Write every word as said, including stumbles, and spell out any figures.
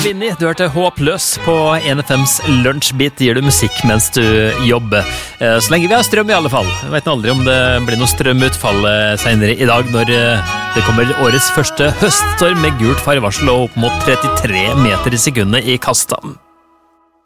Vinni, du hørte Håpløs på N F M's Lunsjbit. Gir du musikk mens du jobber? Så lenge vi har strøm i alle fall. Jeg vet aldri om det blir noe strømutfall senere i dag, når det kommer årets første høststorm med gult farevarsel og opp mot trettitre meter i sekundet i Kasta.